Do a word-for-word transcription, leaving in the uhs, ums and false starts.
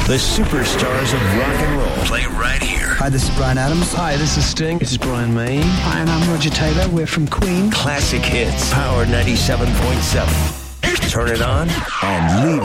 The superstars of rock and roll play right here. Hi, this is Bryan Adams. Hi, this is Sting. This is Brian May. Hi, and I'm Roger Taylor. We're from Queen. Classic hits. Power ninety-seven point seven. Turn it on and leave it.